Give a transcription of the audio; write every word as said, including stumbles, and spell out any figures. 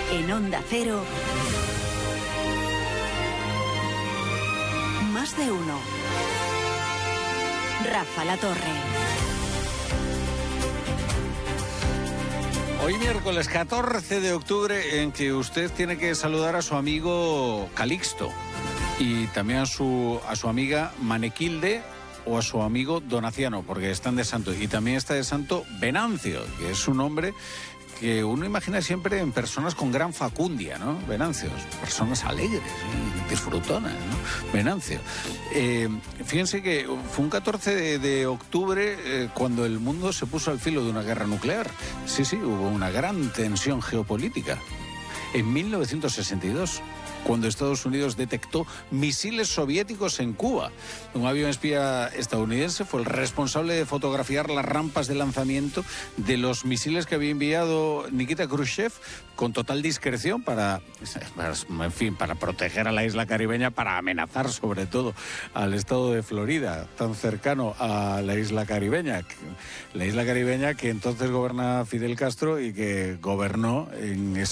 En Onda Cero, Más de Uno. Rafa La Torre. Hoy miércoles catorce de octubre, en que usted tiene que saludar a su amigo Calixto y también a su, a su amiga Manequilde o a su amigo Donaciano, porque están de santo. Y también está de santo Venancio, que es un hombre que uno imagina siempre en personas con gran facundia, ¿no? Venancio, personas alegres, disfrutonas, ¿no? Venancio. Eh, fíjense que fue un catorce de, de octubre eh, cuando el mundo se puso al filo de una guerra nuclear. Sí, sí, hubo una gran tensión geopolítica. En mil novecientos sesenta y dos, cuando Estados Unidos detectó misiles soviéticos en Cuba. Un avión espía estadounidense fue el responsable de fotografiar las rampas de lanzamiento de los misiles que había enviado Nikita Khrushchev con total discreción para, en fin, para proteger a la isla caribeña, para amenazar sobre todo al estado de Florida, tan cercano a la isla caribeña. La isla caribeña que entonces gobernaba Fidel Castro y que gobernó en esa